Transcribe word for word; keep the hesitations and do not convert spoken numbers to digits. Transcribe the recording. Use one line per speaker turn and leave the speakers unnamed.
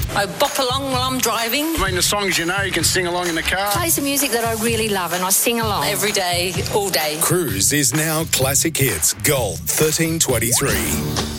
I bop along while I'm driving.
I mean, the songs you know, you can sing along in the car.
Play some music that I really love and I sing along every day, all day.
Cruise is now Classic Hits Gold thirteen twenty-three.